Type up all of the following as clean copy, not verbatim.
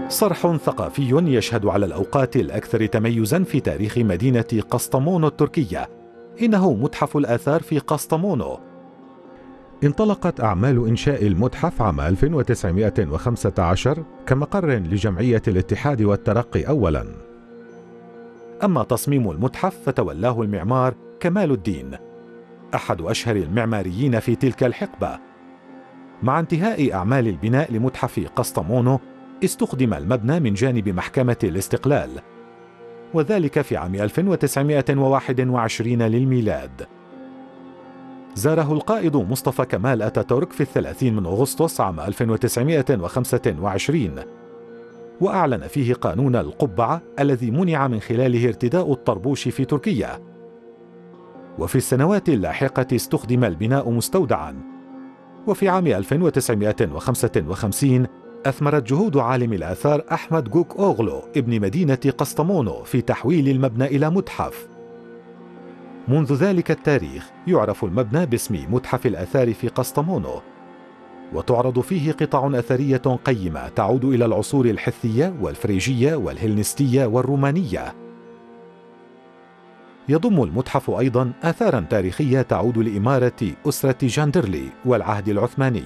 صرح ثقافي يشهد على الأوقات الأكثر تميزاً في تاريخ مدينة قسطمونو التركية. إنه متحف الآثار في قسطمونو. انطلقت أعمال إنشاء المتحف عام 1915 كمقر لجمعية الاتحاد والترقي أولاً. أما تصميم المتحف فتولاه المعمار كمال الدين، أحد أشهر المعماريين في تلك الحقبة. مع انتهاء أعمال البناء لمتحف قسطمونو، استخدم المبنى من جانب محكمة الاستقلال، وذلك في عام 1921 للميلاد. زاره القائد مصطفى كمال أتاتورك في 30 من أغسطس عام 1925، وأعلن فيه قانون القبعة الذي منع من خلاله ارتداء الطربوش في تركيا. وفي السنوات اللاحقة استخدم البناء مستودعاً. وفي عام 1955 أثمرت جهود عالم الآثار أحمد جوك أوغلو ابن مدينة قسطمونو في تحويل المبنى إلى متحف. منذ ذلك التاريخ يعرف المبنى باسم متحف الآثار في قسطمونو، وتعرض فيه قطع أثرية قيمة تعود إلى العصور الحثية والفريجية والهلنستية والرومانية. يضم المتحف أيضاً آثاراً تاريخية تعود لإمارة أسرة جاندرلي والعهد العثماني.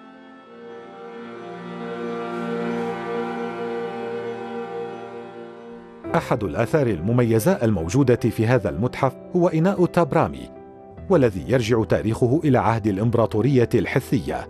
أحد الآثار المميزة الموجودة في هذا المتحف هو إناء تابرامي، والذي يرجع تاريخه إلى عهد الإمبراطورية الحثية،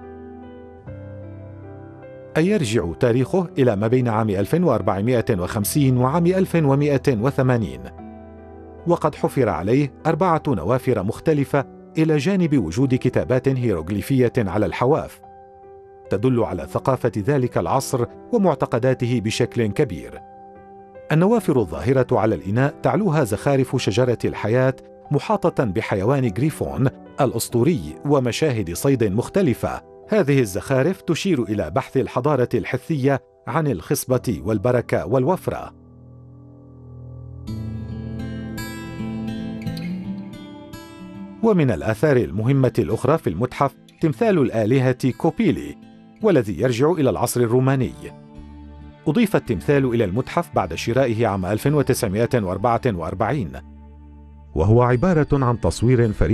أي يرجع تاريخه إلى ما بين عام 1450 وعام 1180. وقد حفر عليه 4 نوافر مختلفة إلى جانب وجود كتابات هيروغليفية على الحواف تدل على ثقافة ذلك العصر ومعتقداته بشكل كبير. النوافر الظاهرة على الإناء تعلوها زخارف شجرة الحياة محاطة بحيوان جريفون الأسطوري ومشاهد صيد مختلفة. هذه الزخارف تشير إلى بحث الحضارة الحثية عن الخصبة والبركة والوفرة. ومن الآثار المهمة الأخرى في المتحف تمثال الآلهة كوبيلي، والذي يرجع إلى العصر الروماني. أضيف التمثال إلى المتحف بعد شرائه عام 1944، وهو عبارة عن تصوير فريد